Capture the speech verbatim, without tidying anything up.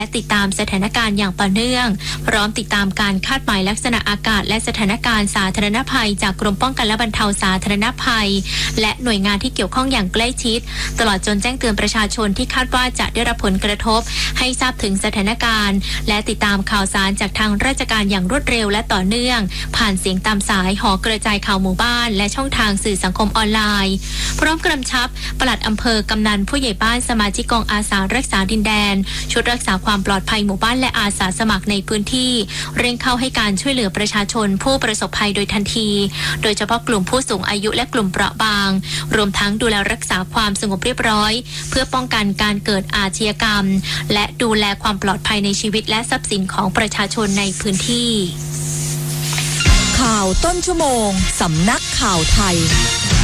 และติดตามสถานการณ์อย่างต่อเนื่องพร้อมติดตามการคาดหมายลักษณะอากาศและสถานการณ์สาธารณภัยจากกรมป้องกันและบรรเทาสาธารณภัยและหน่วยงานที่เกี่ยวข้องอย่างใกล้ชิดตลอดจนแจ้งเตือนประชาชนที่คาดว่าจะได้รับผลกระทบให้ทราบถึงสถานการณ์และติดตามข่าวสารจากทางราชการอย่างรวดเร็วและต่อเนื่องผ่านเสียงตามสายหอกระจายข่าวหมู่บ้านและช่องทางสื่อสังคมออนไลน์พร้อมกำชับปลัดอำเภอกำนันผู้ใหญ่บ้านสมาชิกกองอาสารักษาดินแดนชุดรักษาความปลอดภัยหมู่บ้านและอาสาสมัครในพื้นที่เร่งเข้าให้การช่วยเหลือประชาชนผู้ประสบภัยโดยทันทีโดยเฉพาะกลุ่มผู้สูงอายุและกลุ่มเปราะบางรวมทั้งดูแลรักษาความสงบเรียบร้อยเพื่อป้องกันการเกิดอาชญากรรมและดูแลความปลอดภัยในชีวิตและทรัพย์สินของประชาชนในพื้นที่ข่าวต้นชั่วโมงสำนักข่าวไทย